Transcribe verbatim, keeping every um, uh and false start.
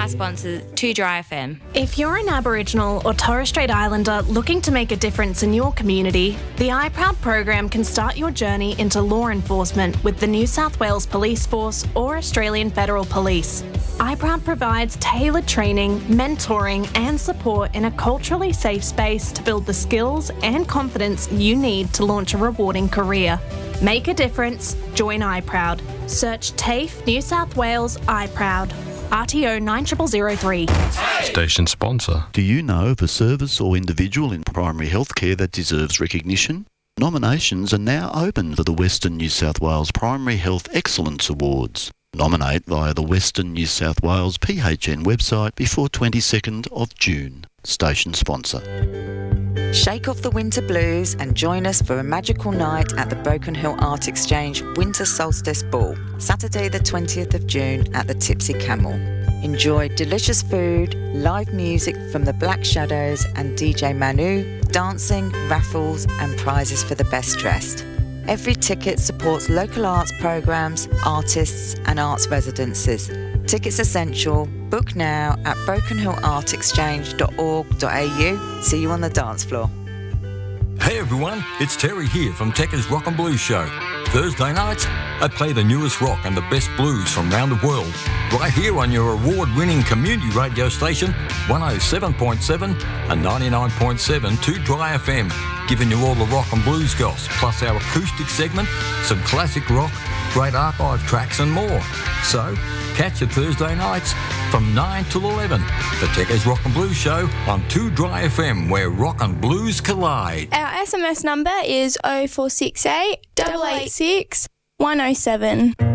our sponsor, two Dry F M. If you're an Aboriginal or Torres Strait Islander looking to make a difference in your community, the iProud program can start your journey into law enforcement with the New South Wales Police Force or Australian Federal Police. iProud provides tailored training, mentoring and support in a culturally safe space to build the skills and confidence you need to launch a rewarding career. Make a difference, join iProud. Search TAFE New South Wales iProud. R T O nine zero zero zero three. Station sponsor. Do you know of a service or individual in primary healthcare that deserves recognition? Nominations are now open for the Western New South Wales Primary Health Excellence Awards. Nominate via the Western New South Wales P H N website before twenty-second of June. Station sponsor. Shake off the winter blues and join us for a magical night at the Broken Hill Art Exchange Winter Solstice Ball, Saturday the twentieth of June at the Tipsy Camel. Enjoy delicious food, live music from the Black Shadows and D J Manu, dancing, raffles and prizes for the best dressed. Every ticket supports local arts programs, artists and arts residences. Tickets essential. Book now at broken hill art exchange dot org dot a u. See you on the dance floor. Hey everyone, it's Terry here from Tekka's Rock and Blues Show. Thursday nights, I play the newest rock and the best blues from around the world, right here on your award-winning community radio station, one oh seven point seven and ninety-nine point seven two Dry F M, giving you all the rock and blues goss, plus our acoustic segment, some classic rock, great archive tracks and more. So, catch it Thursday nights from nine till eleven, the Tekka's Rock and Blues Show on two Dry F M, where rock and blues collide. Our S M S number is oh four six eight, eight eight six, one oh seven.